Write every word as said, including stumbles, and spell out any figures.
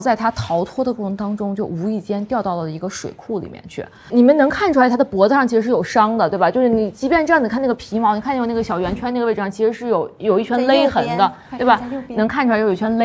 在他逃脱的过程当中，就无意间掉到了一个水库里面去。你们能看出来他的脖子上其实是有伤的，对吧？就是你即便这样子看那个皮毛，你看有那个小圆圈那个位置上，其实是有有一圈勒痕的，对吧？能看出来有一圈勒。